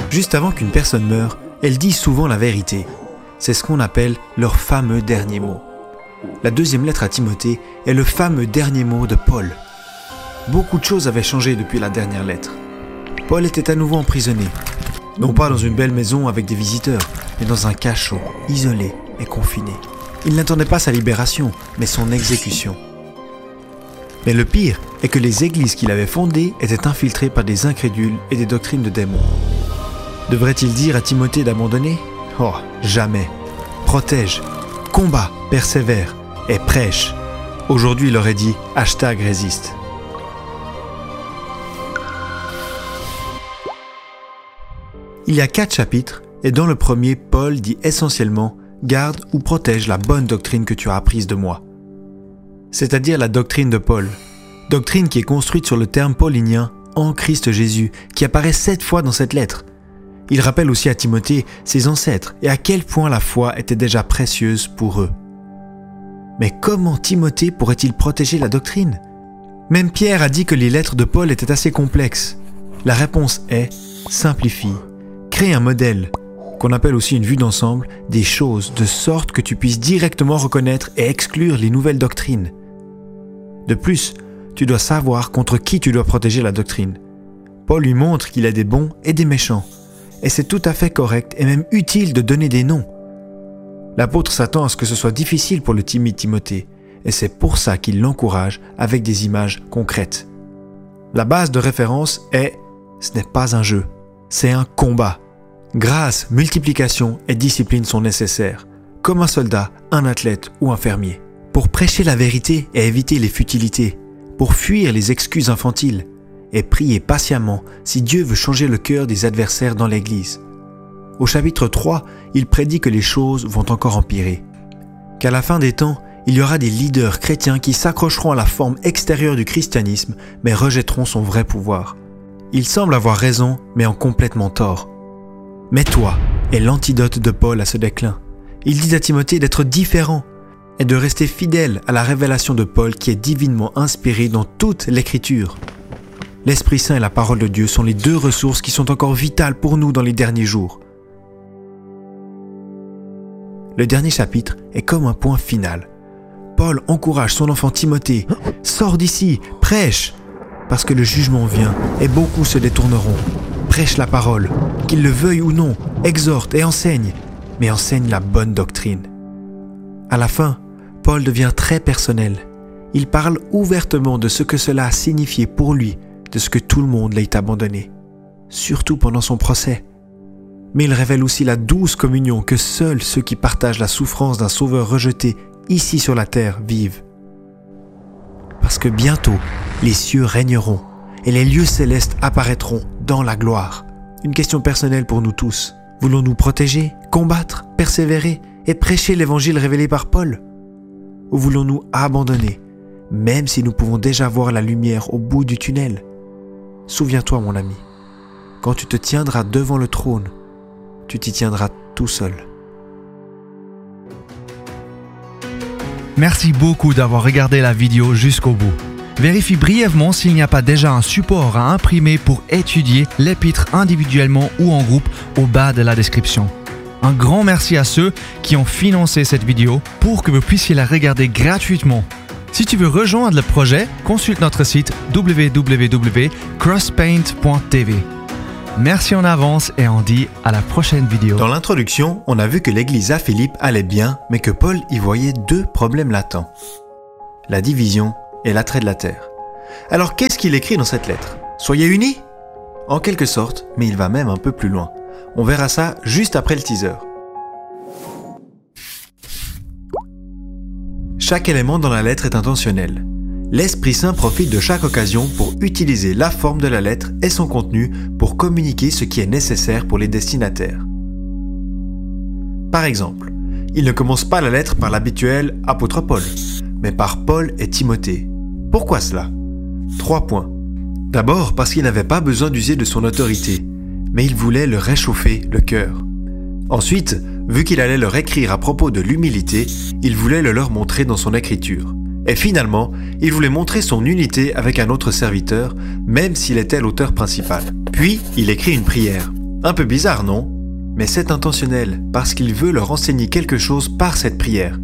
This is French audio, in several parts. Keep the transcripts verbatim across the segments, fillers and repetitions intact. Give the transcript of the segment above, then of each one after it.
Juste avant qu'une personne meure, elle dit souvent la vérité. C'est ce qu'on appelle leur fameux dernier mot. La deuxième lettre à Timothée est le fameux dernier mot de Paul. Beaucoup de choses avaient changé depuis la dernière lettre. Paul était à nouveau emprisonné, non pas dans une belle maison avec des visiteurs, mais dans un cachot, isolé et confiné. Il n'attendait pas sa libération, mais son exécution. Mais le pire est que les églises qu'il avait fondées étaient infiltrées par des incrédules et des doctrines de démons. Devrait-il dire à Timothée d'abandonner ? Oh, jamais. Protège, combat, persévère et prêche. Aujourd'hui, il aurait dit hashtag résiste. Il y a quatre chapitres, et dans le premier, Paul dit essentiellement « Garde ou protège la bonne doctrine que tu as apprise de moi ». C'est-à-dire la doctrine de Paul. Doctrine qui est construite sur le terme paulinien « en Christ Jésus » qui apparaît sept fois dans cette lettre. Il rappelle aussi à Timothée ses ancêtres et à quel point la foi était déjà précieuse pour eux. Mais comment Timothée pourrait-il protéger la doctrine ? Même Pierre a dit que les lettres de Paul étaient assez complexes. La réponse est « simplifie ». Crée un modèle, qu'on appelle aussi une vue d'ensemble, des choses de sorte que tu puisses directement reconnaître et exclure les nouvelles doctrines. De plus, tu dois savoir contre qui tu dois protéger la doctrine. Paul lui montre qu'il y a des bons et des méchants, et c'est tout à fait correct et même utile de donner des noms. L'apôtre s'attend à ce que ce soit difficile pour le timide Timothée, et c'est pour ça qu'il l'encourage avec des images concrètes. La base de référence est « ce n'est pas un jeu, c'est un combat ». Grâce, multiplication et discipline sont nécessaires, comme un soldat, un athlète ou un fermier, pour prêcher la vérité et éviter les futilités, pour fuir les excuses infantiles, et prier patiemment si Dieu veut changer le cœur des adversaires dans l'Église. Au chapitre trois, il prédit que les choses vont encore empirer, qu'à la fin des temps, il y aura des leaders chrétiens qui s'accrocheront à la forme extérieure du christianisme, mais rejetteront son vrai pouvoir. Il semble avoir raison, mais en complètement tort. Mais toi est l'antidote de Paul à ce déclin. Il dit à Timothée d'être différent et de rester fidèle à la révélation de Paul qui est divinement inspirée dans toute l'Écriture. L'Esprit Saint et la parole de Dieu sont les deux ressources qui sont encore vitales pour nous dans les derniers jours. Le dernier chapitre est comme un point final. Paul encourage son enfant Timothée « Sors d'ici, prêche !» parce que le jugement vient et beaucoup se détourneront. Prêche la parole, qu'il le veuille ou non, exhorte et enseigne, mais enseigne la bonne doctrine. À la fin, Paul devient très personnel. Il parle ouvertement de ce que cela a signifié pour lui, de ce que tout le monde l'ait abandonné, surtout pendant son procès. Mais il révèle aussi la douce communion que seuls ceux qui partagent la souffrance d'un sauveur rejeté ici sur la terre vivent. Parce que bientôt, les cieux régneront et les lieux célestes apparaîtront dans la gloire. Une question personnelle pour nous tous. Voulons-nous protéger, combattre, persévérer et prêcher l'évangile révélé par Paul ? Ou voulons-nous abandonner, même si nous pouvons déjà voir la lumière au bout du tunnel ? Souviens-toi, mon ami, quand tu te tiendras devant le trône, tu t'y tiendras tout seul. Merci beaucoup d'avoir regardé la vidéo jusqu'au bout. Vérifie brièvement s'il n'y a pas déjà un support à imprimer pour étudier l'épître individuellement ou en groupe au bas de la description. Un grand merci à ceux qui ont financé cette vidéo pour que vous puissiez la regarder gratuitement. Si tu veux rejoindre le projet, consulte notre site w w w point crosspaint point t v. Merci en avance et on dit à la prochaine vidéo. Dans l'introduction, on a vu que l'église à Philippe allait bien, mais que Paul y voyait deux problèmes latents. La division et l'attrait de la terre. Alors qu'est-ce qu'il écrit dans cette lettre ? Soyez unis ? En quelque sorte, mais il va même un peu plus loin. On verra ça juste après le teaser. Chaque élément dans la lettre est intentionnel. L'Esprit Saint profite de chaque occasion pour utiliser la forme de la lettre et son contenu pour communiquer ce qui est nécessaire pour les destinataires. Par exemple, il ne commence pas la lettre par l'habituel « apôtre Paul », mais par Paul et Timothée. Pourquoi cela ? Trois points. D'abord parce qu'il n'avait pas besoin d'user de son autorité, mais il voulait leur réchauffer le cœur. Ensuite, vu qu'il allait leur écrire à propos de l'humilité, il voulait le leur montrer dans son écriture. Et finalement, il voulait montrer son unité avec un autre serviteur, même s'il était l'auteur principal. Puis, il écrit une prière. Un peu bizarre, non? Mais c'est intentionnel, parce qu'il veut leur enseigner quelque chose par cette prière.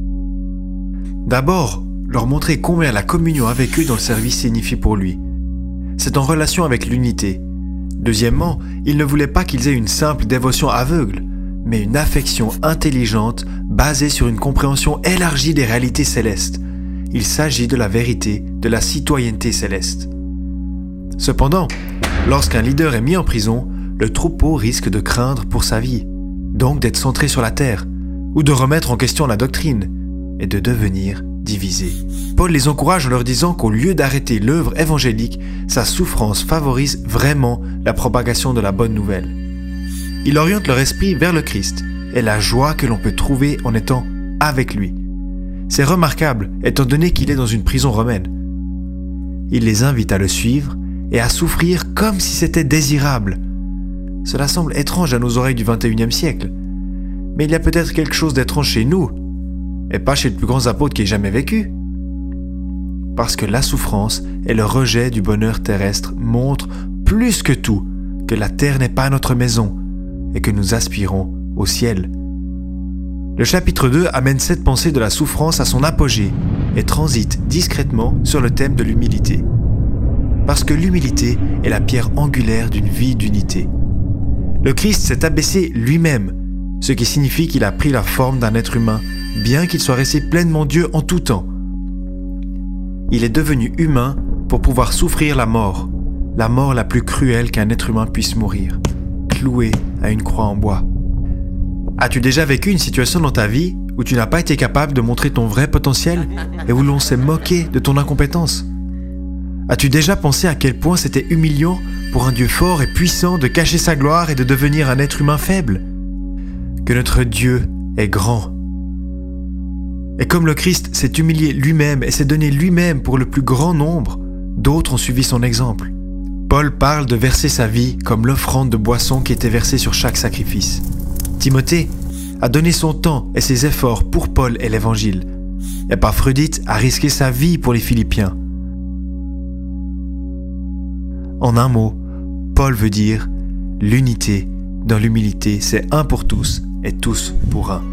D'abord, leur montrer combien la communion avec eux dans le service signifie pour lui. C'est en relation avec l'unité. Deuxièmement, il ne voulait pas qu'ils aient une simple dévotion aveugle, mais une affection intelligente basée sur une compréhension élargie des réalités célestes. Il s'agit de la vérité, de la citoyenneté céleste. Cependant, lorsqu'un leader est mis en prison, le troupeau risque de craindre pour sa vie, donc d'être centré sur la terre, ou de remettre en question la doctrine, et de devenir divisé. Paul les encourage en leur disant qu'au lieu d'arrêter l'œuvre évangélique, sa souffrance favorise vraiment la propagation de la bonne nouvelle. Il oriente leur esprit vers le Christ et la joie que l'on peut trouver en étant avec lui. C'est remarquable étant donné qu'il est dans une prison romaine. Il les invite à le suivre et à souffrir comme si c'était désirable. Cela semble étrange à nos oreilles du vingt et unième siècle, mais il y a peut-être quelque chose d'étrange chez nous, et pas chez le plus grand apôtre qui ait jamais vécu. Parce que la souffrance et le rejet du bonheur terrestre montrent plus que tout que la terre n'est pas notre maison et que nous aspirons au ciel. Le chapitre deux amène cette pensée de la souffrance à son apogée et transite discrètement sur le thème de l'humilité. Parce que l'humilité est la pierre angulaire d'une vie d'unité. Le Christ s'est abaissé lui-même, ce qui signifie qu'il a pris la forme d'un être humain, bien qu'il soit resté pleinement Dieu en tout temps. Il est devenu humain pour pouvoir souffrir la mort, la mort la plus cruelle qu'un être humain puisse mourir, cloué à une croix en bois. As-tu déjà vécu une situation dans ta vie où tu n'as pas été capable de montrer ton vrai potentiel et où l'on s'est moqué de ton incompétence? As-tu déjà pensé à quel point c'était humiliant pour un Dieu fort et puissant de cacher sa gloire et de devenir un être humain faible? Que notre Dieu est grand. Et comme le Christ s'est humilié lui-même et s'est donné lui-même pour le plus grand nombre, d'autres ont suivi son exemple. Paul parle de verser sa vie comme l'offrande de boisson qui était versée sur chaque sacrifice. Timothée a donné son temps et ses efforts pour Paul et l'Évangile. Épaphrodite a risqué sa vie pour les Philippiens. En un mot, Paul veut dire l'unité dans l'humilité, c'est un pour tous et tous pour un.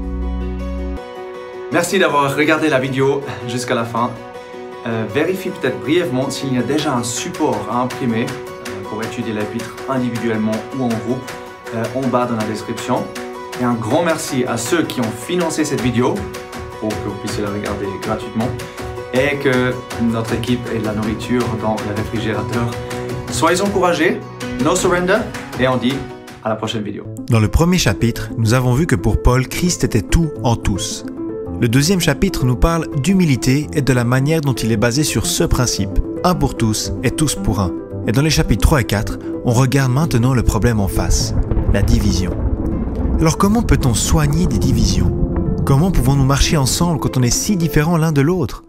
Merci d'avoir regardé la vidéo jusqu'à la fin. Euh, vérifie peut-être brièvement s'il y a déjà un support à imprimer euh, pour étudier l'épître individuellement ou en groupe euh, en bas dans la description. Et un grand merci à ceux qui ont financé cette vidéo pour que vous puissiez la regarder gratuitement et que notre équipe ait de la nourriture dans le réfrigérateur. Soyez encouragés, no surrender, et on dit à la prochaine vidéo. Dans le premier chapitre, nous avons vu que pour Paul, Christ était tout en tous. Le deuxième chapitre nous parle d'humilité et de la manière dont il est basé sur ce principe, un pour tous et tous pour un. Et dans les chapitres trois et quatre, on regarde maintenant le problème en face, la division. Alors comment peut-on soigner des divisions? Comment pouvons-nous marcher ensemble quand on est si différents l'un de l'autre?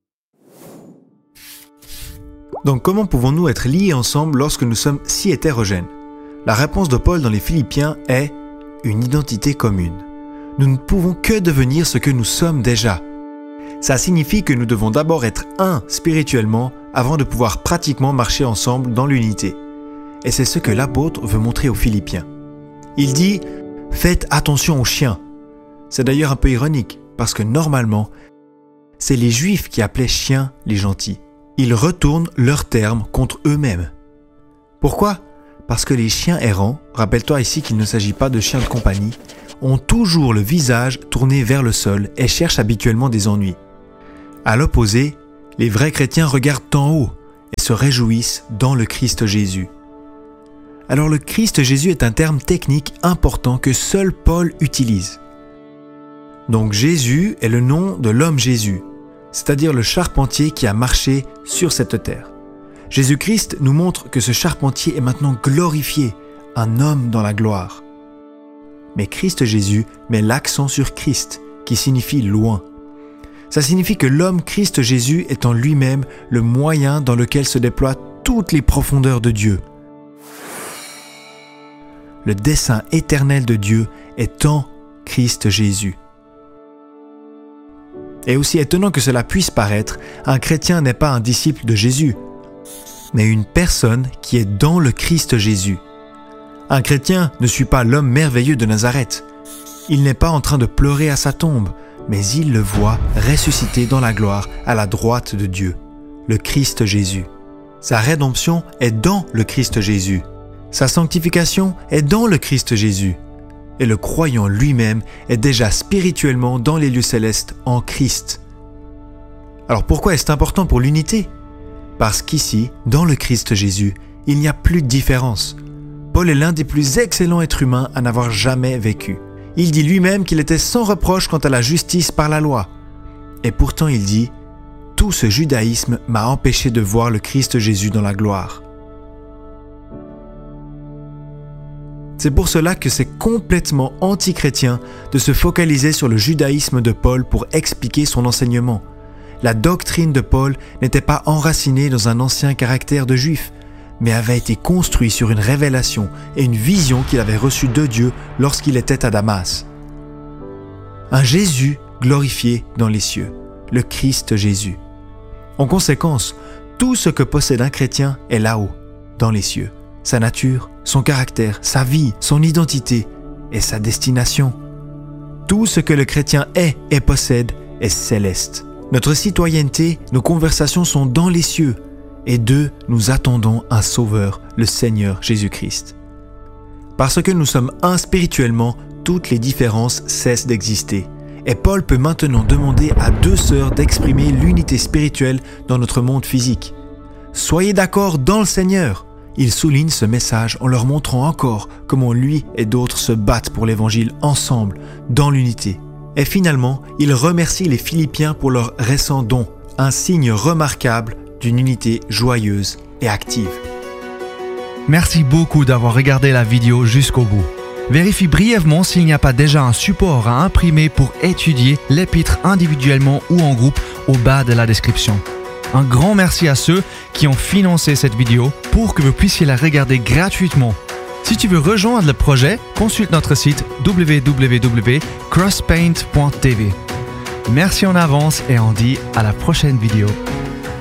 Donc comment pouvons-nous être liés ensemble lorsque nous sommes si hétérogènes? La réponse de Paul dans les Philippiens est une identité commune. Nous ne pouvons que devenir ce que nous sommes déjà. Ça signifie que nous devons d'abord être un spirituellement avant de pouvoir pratiquement marcher ensemble dans l'unité. Et c'est ce que l'apôtre veut montrer aux Philippiens. Il dit « Faites attention aux chiens ». C'est d'ailleurs un peu ironique, parce que normalement, c'est les Juifs qui appelaient chiens les gentils. Ils retournent leurs termes contre eux-mêmes. Pourquoi ? Parce que les chiens errants, rappelle-toi ici qu'il ne s'agit pas de chiens de compagnie, ont toujours le visage tourné vers le sol et cherchent habituellement des ennuis. À l'opposé, les vrais chrétiens regardent en haut et se réjouissent dans le Christ Jésus. Alors le Christ Jésus est un terme technique important que seul Paul utilise. Donc Jésus est le nom de l'homme Jésus, c'est-à-dire le charpentier qui a marché sur cette terre. Jésus-Christ nous montre que ce charpentier est maintenant glorifié, un homme dans la gloire. Mais Christ Jésus met l'accent sur Christ, qui signifie loin. Ça signifie que l'homme Christ Jésus est en lui-même le moyen dans lequel se déploient toutes les profondeurs de Dieu. Le dessein éternel de Dieu est en Christ Jésus. Et aussi étonnant que cela puisse paraître, un chrétien n'est pas un disciple de Jésus, mais une personne qui est dans le Christ Jésus. Un chrétien ne suit pas l'homme merveilleux de Nazareth. Il n'est pas en train de pleurer à sa tombe, mais il le voit ressuscité dans la gloire à la droite de Dieu, le Christ Jésus. Sa rédemption est dans le Christ Jésus. Sa sanctification est dans le Christ Jésus. Et le croyant lui-même est déjà spirituellement dans les lieux célestes en Christ. Alors pourquoi est-ce important pour l'unité? Parce qu'ici, dans le Christ Jésus, il n'y a plus de différence. Paul est l'un des plus excellents êtres humains à n'avoir jamais vécu. Il dit lui-même qu'il était sans reproche quant à la justice par la loi. Et pourtant il dit « Tout ce judaïsme m'a empêché de voir le Christ Jésus dans la gloire. » C'est pour cela que c'est complètement anti-chrétien de se focaliser sur le judaïsme de Paul pour expliquer son enseignement. La doctrine de Paul n'était pas enracinée dans un ancien caractère de juif, mais avait été construite sur une révélation et une vision qu'il avait reçue de Dieu lorsqu'il était à Damas. Un Jésus glorifié dans les cieux, le Christ Jésus. En conséquence, tout ce que possède un chrétien est là-haut, dans les cieux. Sa nature, son caractère, sa vie, son identité et sa destination. Tout ce que le chrétien est et possède est céleste. Notre citoyenneté, nos conversations sont dans les cieux, et d'eux, nous attendons un Sauveur, le Seigneur Jésus-Christ. Parce que nous sommes un spirituellement, toutes les différences cessent d'exister. Et Paul peut maintenant demander à deux sœurs d'exprimer l'unité spirituelle dans notre monde physique. Soyez d'accord dans le Seigneur. Il souligne ce message en leur montrant encore comment lui et d'autres se battent pour l'Évangile ensemble, dans l'unité. Et finalement, il remercie les Philippiens pour leur récent don, un signe remarquable d'une unité joyeuse et active. Merci beaucoup d'avoir regardé la vidéo jusqu'au bout. Vérifie brièvement s'il n'y a pas déjà un support à imprimer pour étudier l'épître individuellement ou en groupe au bas de la description. Un grand merci à ceux qui ont financé cette vidéo pour que vous puissiez la regarder gratuitement. Si tu veux rejoindre le projet, consulte notre site w w w point crosspaint point t v. Merci en avance et on dit à la prochaine vidéo.